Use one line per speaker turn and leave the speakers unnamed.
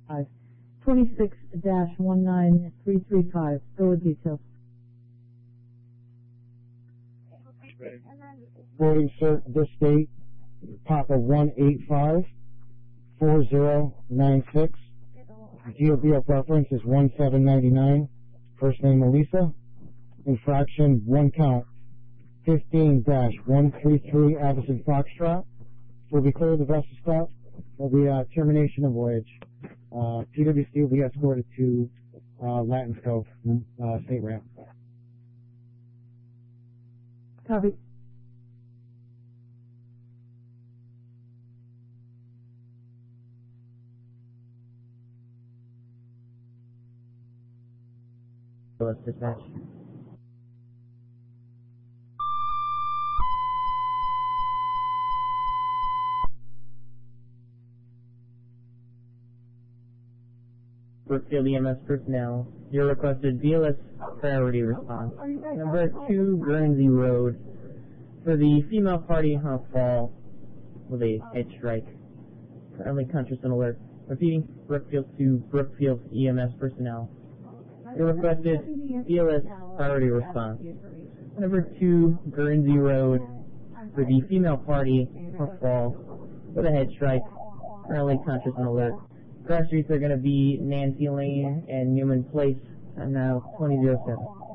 26-19335. Go with details.
Boarding cert this date, Papa 185-4096. GOB of reference is 1799. First name Melissa. Infraction 1 count 15-133 Avison Foxtrot. Will be clear of the vessel stop. Will be termination of voyage. PWC will be escorted to Latins Cove State Ramp.
Copy.
Dispatch. Brookfield EMS personnel, your requested BLS priority response. Number 2 Guernsey Road. For the female party on a fall with a head strike. Currently conscious and alert. Repeating, Brookfield to Brookfield EMS personnel. Your requested BLS priority response. Number 2 Guernsey Road. For the female party on a fall with a head strike. Currently conscious and alert. Cross streets are going to be Nancy Lane and Newman Place, and now 2007.